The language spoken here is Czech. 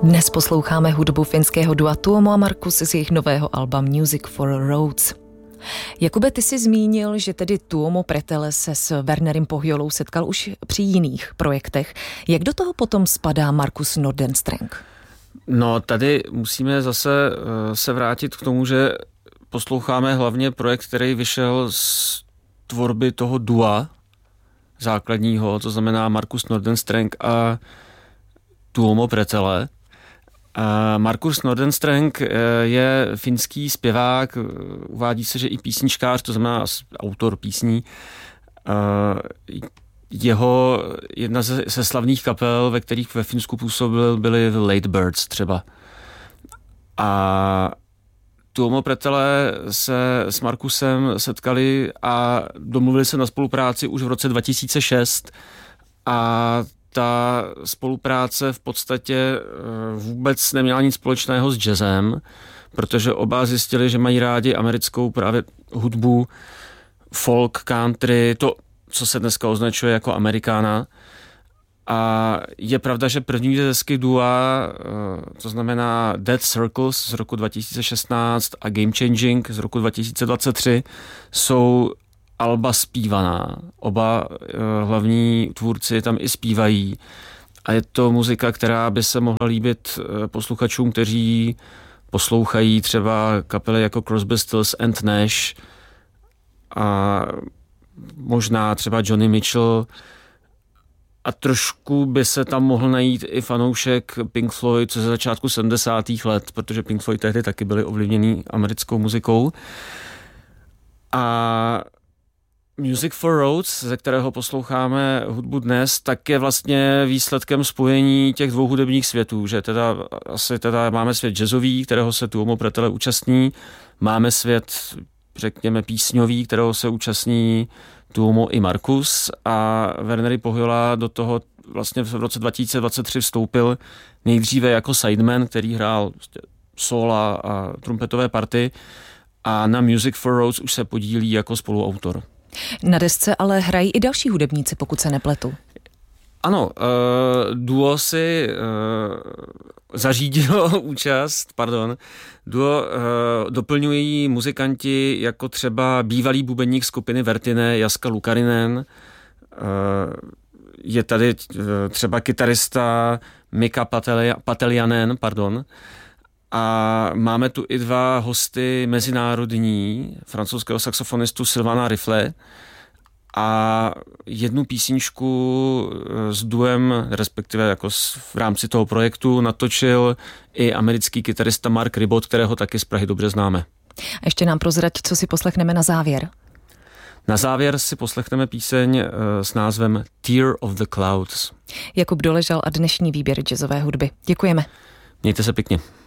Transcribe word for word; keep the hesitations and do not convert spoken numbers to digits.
Dnes posloucháme hudbu finského dua Tuomo a Markus z jejich nového alba Music for Roads. Jakube, ty jsi zmínil, že tedy Tuomo Pretele se s Wernerem Pohjolou setkal už při jiných projektech. Jak do toho potom spadá Markus Nordenstreng? No, tady musíme zase se vrátit k tomu, že posloucháme hlavně projekt, který vyšel z tvorby toho dua základního, to znamená Markus Nordenstreng a Tuomo Pretele. A Markus Nordenstreng je finský zpěvák, uvádí se, že i písničkář, to znamená autor písní. Jeho jedna ze, ze slavných kapel, ve kterých ve Finsku působil, byly The Late Birds třeba. A Tuomo Pretele se s Markusem setkali a domluvili se na spolupráci už v roce dva tisíce šest a ta spolupráce v podstatě vůbec neměla nic společného s jazzem, protože oba zjistili, že mají rádi americkou právě hudbu, folk, country, to, co se dneska označuje jako Amerikána. A je pravda, že první desky dua, to znamená Dead Circles z roku dva tisíce šestnáct a Game Changing z roku dva tisíce dvacet tři, jsou alba zpívaná. Oba hlavní tvůrci tam i zpívají. A je to muzika, která by se mohla líbit posluchačům, kteří poslouchají třeba kapely jako Crosby, Stills and Nash a možná třeba Johnny Mitchell. A trošku by se tam mohl najít i fanoušek Pink Floyd ze začátku sedmdesátých let, protože Pink Floyd tehdy taky byli ovlivněni americkou muzikou. A Music for Roads, ze kterého posloucháme hudbu dnes, tak je vlastně výsledkem spojení těch dvou hudebních světů, že teda asi teda máme svět jazzový, kterého se Tuomo Pretele účastní, máme svět, řekněme, písňový, kterého se účastní Tuomo i Markus, a Werner Pohjola do toho vlastně v roce dva tisíce dvacet tři vstoupil nejdříve jako sideman, který hrál sóla a trumpetové party, a na Music for Roads už se podílí jako spoluautor. Na desce ale hrají i další hudebníci, pokud se nepletu. Ano, uh, duo si uh, zařídilo účast, pardon, duo uh, doplňují muzikanti jako třeba bývalý bubeník skupiny Vertine Jaska Lukarinen, uh, je tady uh, třeba kytarista Mika Patelia, Patelianen, pardon, a máme tu i dva hosty mezinárodní, francouzského saxofonistu Sylvana Rifle a jednu písničku s duem, respektive jako v rámci toho projektu natočil i americký kytarista Mark Ribot, kterého taky z Prahy dobře známe. A ještě nám prozrať, co si poslechneme na závěr. Na závěr si poslechneme píseň s názvem Tear of the Clouds. Jakub Doležal a dnešní výběr jazzové hudby. Děkujeme. Mějte se pěkně.